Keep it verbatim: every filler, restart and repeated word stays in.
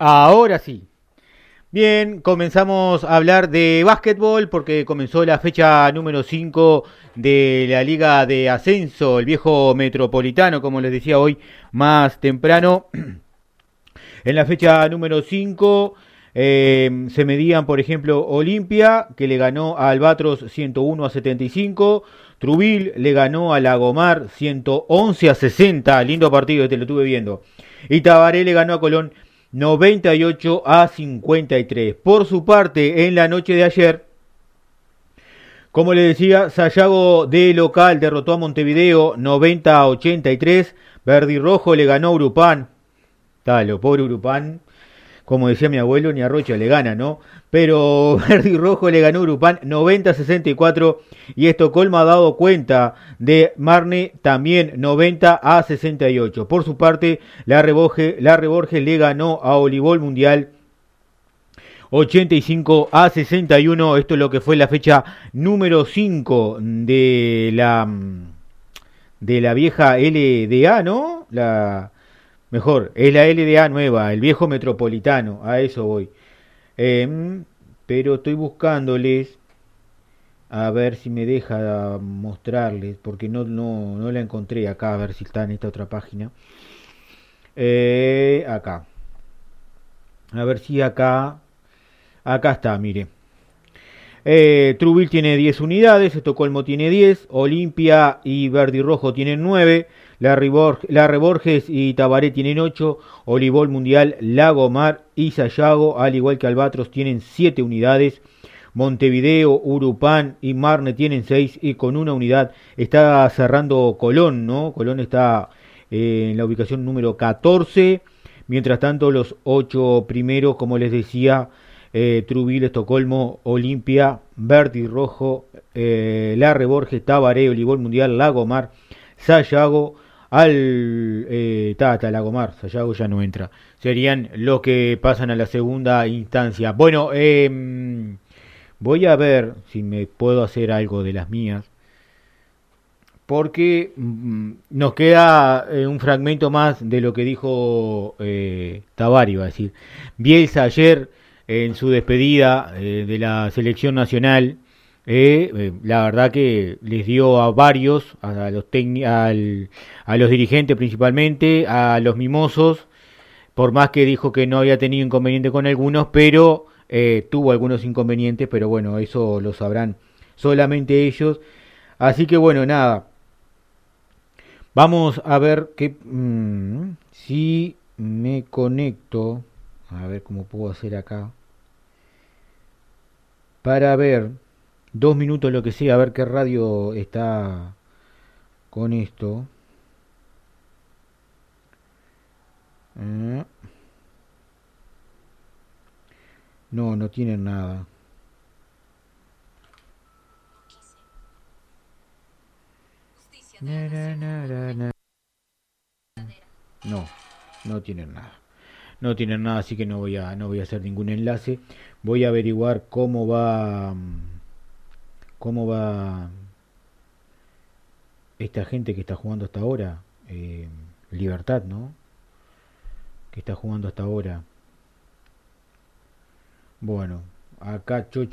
Ahora sí. Bien, comenzamos a hablar de básquetbol porque comenzó la fecha número cinco de la Liga de Ascenso, el viejo metropolitano, como les decía hoy más temprano. En la fecha número cinco eh, se medían, por ejemplo, Olimpia, que le ganó a Albatros ciento uno a setenta y cinco. Trubil le ganó a Lagomar ciento once a sesenta. Lindo partido, este lo estuve viendo. Y Tabaré le ganó a Colón noventa y ocho a cincuenta y tres. Por su parte, en la noche de ayer, como le decía, Sayago de local derrotó a Montevideo noventa a ochenta y tres. Verde y Rojo le ganó a Urupán. Talo, pobre Urupán. Como decía mi abuelo, ni a Rocha le gana, ¿no? Pero Verde y Rojo le ganó a Urupán noventa a sesenta y cuatro. Y Estocolmo ha dado cuenta de Marne también noventa a sesenta y ocho. Por su parte, la Reborges, la Reborges le ganó a Olivol Mundial ochenta y cinco a sesenta y uno. Esto es lo que fue la fecha número cinco de la, de la vieja L D A, ¿no? La, mejor, es la L D A nueva, el viejo metropolitano, a eso voy. Eh, pero estoy buscándoles a ver si me deja mostrarles, porque no, no, no la encontré acá, a ver si está en esta otra página. Eh, acá. A ver si acá. Acá está, mire. Eh, Trubil tiene diez unidades, Estocolmo tiene diez, Olimpia y Verde y Rojo tienen nueve, la, Reborges, la Reborges y Tabaré tienen ocho, Olivol Mundial, Lagomar y Sayago, al igual que Albatros, tienen siete unidades, Montevideo, Urupán y Marne tienen seis y con una unidad está cerrando Colón, ¿no? Colón está eh, en la ubicación número catorce, mientras tanto los ocho primeros, como les decía, eh, Trubil, Estocolmo, Olimpia, Verde y Rojo, eh, La Reborges, Tabaré, Olivol Mundial, Lagomar, Sayago, al eh, Tata, Lagomar, Sayago ya no entra. Serían los que pasan a la segunda instancia. Bueno, eh, voy a ver si me puedo hacer algo de las mías. Porque mm, nos queda eh, un fragmento más de lo que dijo eh, Tabari, va a decir. Bielsa ayer en su despedida eh, de la selección nacional, eh, eh, la verdad que les dio a varios, a los, al, a los dirigentes principalmente, a los mimosos, por más que dijo que no había tenido inconveniente con algunos, pero eh, tuvo algunos inconvenientes, pero bueno, eso lo sabrán solamente ellos. Así que bueno, nada, vamos a ver que mmm, si me conecto, a ver cómo puedo hacer acá, para ver dos minutos lo que sea, a ver qué radio está con esto. Eh, no, no tienen nada. Na, na, na, na. No, no tienen nada. No tienen nada, así que no voy a no voy a hacer ningún enlace. Voy a averiguar cómo va cómo va esta gente que está jugando hasta ahora. Eh, Libertad, ¿no? Que está jugando hasta ahora. Bueno, acá Chocho